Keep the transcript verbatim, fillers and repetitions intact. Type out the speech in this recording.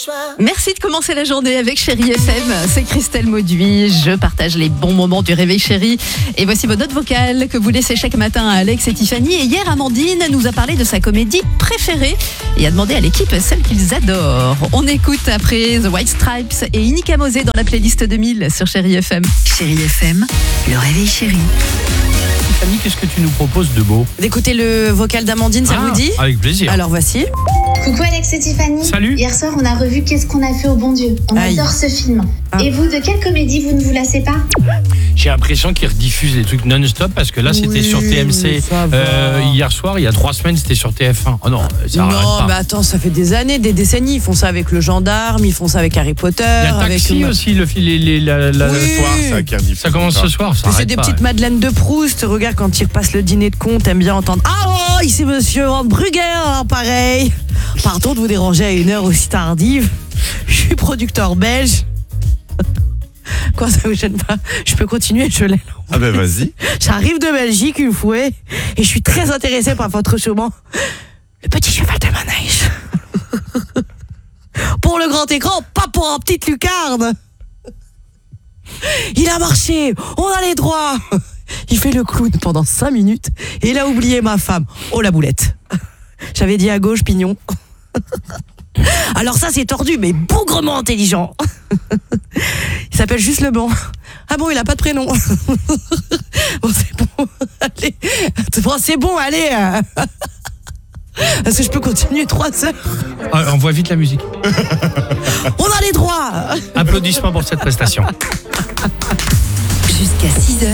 Merci de commencer la journée avec Chérie F M. C'est Christelle Mauduit. Je partage les bons moments du réveil chéri. Et voici vos notes vocales que vous laissez chaque matin à Alex et Tiffany. Et hier, Amandine nous a parlé de sa comédie préférée et a demandé à l'équipe celle qu'ils adorent. On écoute après The White Stripes et Inika Mosé dans la playlist deux mille sur Chérie F M. Chérie F M, le réveil chéri. Tiffany, qu'est-ce que tu nous proposes de beau? D'écouter le vocal d'Amandine, ça Ah, vous dit? Avec plaisir. Alors voici. Coucou Alex et Tiffany. Salut. Hier soir, on a revu Qu'est-ce qu'on a fait au bon Dieu. On Aïe. adore ce film. Ah. Et vous, de quelle comédie vous ne vous lassez pas? J'ai l'impression qu'ils rediffusent les trucs non-stop parce que là, c'était Oui, sur T M C. ça va. Euh, hier soir, il y a trois semaines, c'était sur T F un. Oh non, ça arrête Non, pas. mais attends, ça fait des années, des décennies. Ils font ça avec le gendarme, ils font ça avec Harry Potter. Il y a avec Taxi aussi, le, les, les, la, la, Oui. le soir. Ça, qui rediffuse ça commence ce soir, ça C'est arrête des pas. petites Madeleines de Proust. Regarde, quand ils repassent le dîner de con, t'aimes bien entendre « Ah, ici monsieur Van Brugger, hein, pareil !» Pardon de vous déranger à une heure aussi tardive. Je suis producteur belge. Quoi, ça vous gêne pas? Je peux continuer, je l'ai. Ah ben vas-y. J'arrive de Belgique une fois et je suis très intéressée par votre chemin. Le petit cheval de manège. Pour le grand écran, pas pour un petite lucarne. Il a marché, on a les droits. Il fait le clown pendant cinq minutes et il a oublié ma femme. Oh la boulette. J'avais dit à gauche, pignon. Alors ça c'est tordu mais bougrement intelligent. Il s'appelle juste Le Banc. Ah bon, il a pas de prénom. Bon c'est bon, allez. Bon, c'est bon, allez. Est-ce que je peux continuer trois heures? Ah, on voit vite la musique. On a les droits. Applaudissements pour cette prestation. Jusqu'à six heures.